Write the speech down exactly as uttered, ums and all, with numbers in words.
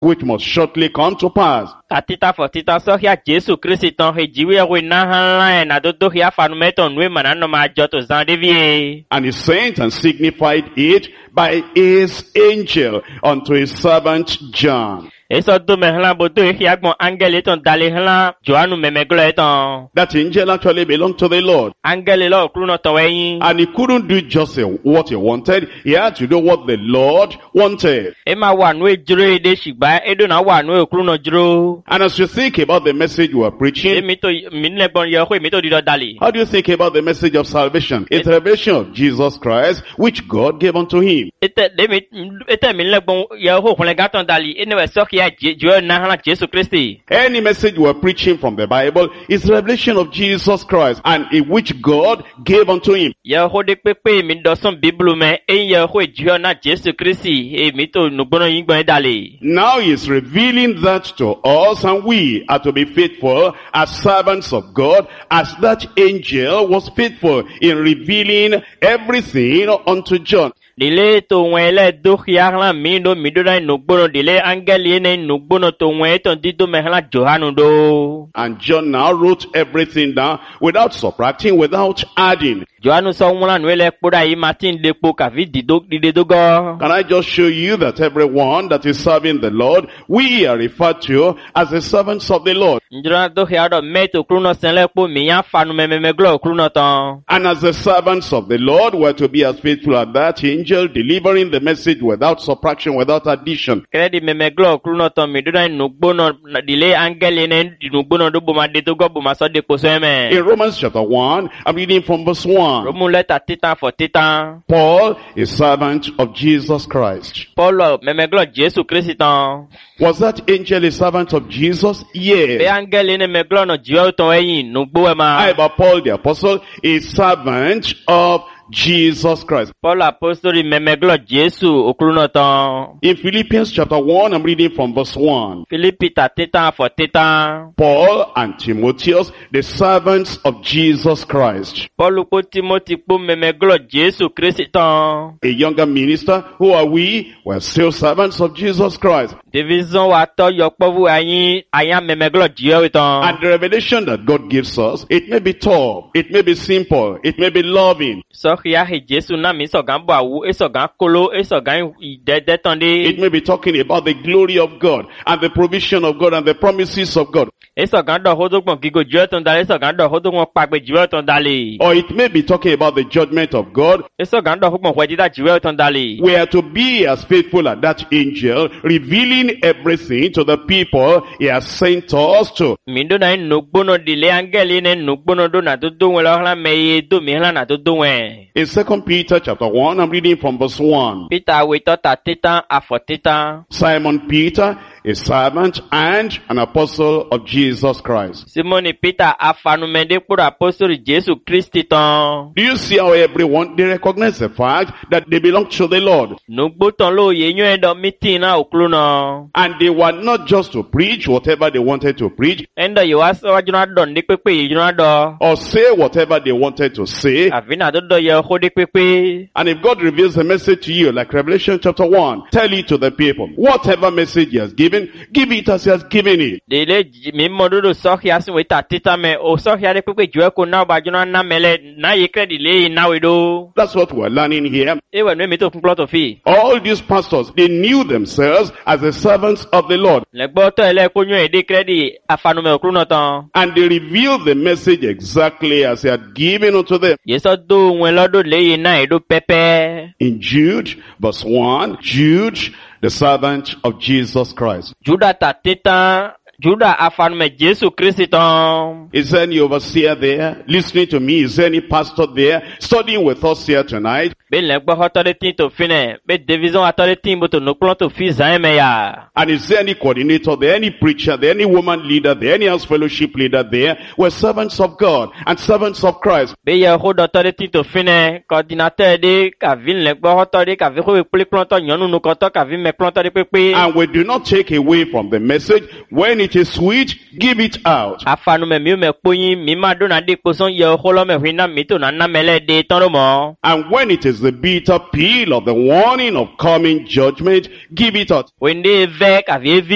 which must shortly come to pass. Atita for tita so here Jesu Christ ton hejiwe we na hanla na dodo here fanumeton we manano ma joto zandevie. And he sent and signified it by his angel unto his servant John. Eso do mehla bodo here agbon angel eton dale hla Joanu memeglo eton. That angel actually belonged to the Lord. Angel lo okruno to weyin. And he couldn't do just what he wanted. He had to do what the Lord wanted. Ema wa nu ejuro de shigba edo na wa nu okruno juro. And as you think about the message we are preaching, Emi to minle bon ye ho emi to dido dale. how do you think about the message of salvation? It's the revelation of Jesus Christ, which God gave unto him. Ete demi ete minle bon ye ho khole gaton dale ene so here Jo na hala Jesu Christi. Any message we are preaching from the Bible is the revelation of Jesus Christ, and in which God gave unto him. Ye ho de pepe mi do son Bible me e ye ho jo na Jesu Christi e mi to nugbono yin gbon dale. Now he is revealing that to us, and we are to be faithful as servants of God, as that angel was faithful in revealing everything unto John. Dile to wele do khiarla mi do mi do na nugbono dile angel ene nugbono to we to dido mehla Johanu do. And John now wrote everything down without subtracting, without adding. Johanu so wala nwele poda yi Martin depo ka vi dido dide dogo. Can I just show you that everyone that is serving the Lord, we are referred to as the servants of the Lord. Njra do khiado meto kruno senle po mi ya fanu mememe glo kruno ton. And as the servants of the Lord, we're to be as faithful as that angel, delivering the message without subtraction, without addition. Kredi meme glo kruno ton mi do na nugbono dile angel ene nugbono do boma de dogo boma so de poso eme. In Romans chapter one, I'm reading from verse one. Romu leta titan for titan. Paul, a servant of Jesus Christ. Paulo memeglo Jesu Christan. Was that angel a servant of Jesus? Be Yes. angel ene meglo no jio ton eyin nugbo ema. I, but Paul the apostle, a servant of Jesus Christ. Paul apostoli memeglo Jesu okruno ton. In Philippians chapter one, I'm reading from verse one. Philippi ta titan for titan. Paul and Timotheus, the servants of Jesus Christ. Paul po Timothy po memeglo Jesu Christan. A younger minister, who are we? We're still servants of Jesus Christ. Division wa to yopovu ayin ayan memeglo jio ton. And the revelation that God gives us, it may be tough, it may be simple, it may be loving. So here he Jesu na mi so gan bo awu e so gan kolo e so gan dede ton de. It may be talking about the glory of God and the provision of God and the promises of God. E so gan do hodogbon gigo jio ton dale e so gan do hodogbon pagbe jio ton dale. Or it may be talking about the judgment of God. E so gan do hogbon wedida jio ton dale. We are to be as faithful as that angel, revealing everything to the people he has sent us to. Mi do na nugbono dile angel ne nugbono do na do do we lo hla me do mi hla na do do we. In Second Peter chapter one, I'm reading from verse one. Peter we to ta titan afo titan. Simon Peter, a servant and an apostle of Jesus Christ. Simon Peter afanu mende pour apostle Jesu Christi ton. Do you see how everyone, they recognize the fact that they belong to the Lord? Nugbo ton lo ye nyo do meeting na oklu no. And they were not just to preach whatever they wanted to preach, Endo yo aso wajuna don de pepe yuna do. or say whatever they wanted to say. Avina do do ye ho de pepe. And if God reveals a message to you, like Revelation chapter one, tell it to the people. Whatever message he has given, give it as he has given it. Dele mi modu do so ya sin we ta titan me o so ya de pepe jo ko na ba juna na mele na ye credit le na we do. That's what we're learning here. E we no mi to kun plot of fi. All these pastors, they knew themselves as the servants of the Lord. Le gbo to ele ko nyo e de credit afanu me oklu no ton. And they revealed the message exactly as he had given unto them. Yeso do won lodo le ye na e do pepe. In Jude, verse one, Jude, the servant of Jesus Christ. Juda ta titan Juda afanu me Jesu Christi ton. Is there any overseer there listening to me? Is there any pastor there studying with us here tonight? Be le gbo hoto de tin to fine be division ato de tin bo to no plot to fi zan me ya. And is there any coordinator there, any preacher there, any woman leader there, any house fellowship leader there? We're servants of God and servants of Christ. Be ye ho do to de tin to fine coordinateur de ka vin le gbo hoto de ka vi ho pli plot to nyonu no ko to ka vi me plot de pepe. And we do not take away from the message. When it is sweet, give it out. Afanu me mi me poyin mi ma do na de poson ye ho lo me hwina mi to na na mele de ton ro mo. And when it is the bitter pill of the warning of coming judgment, give it out. When they ve ka vi